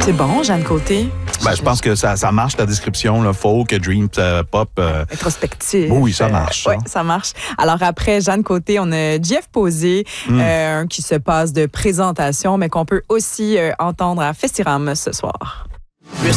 C'est bon, Jeanne Côté? Je pense que ça marche, ta description, là, folk, dream, pop. Introspectif. Oui, ça marche. Oui, ça marche. Alors après Jeanne Côté, on a Jeff Posé, qui se passe de présentation, mais qu'on peut aussi entendre à Festiram ce soir.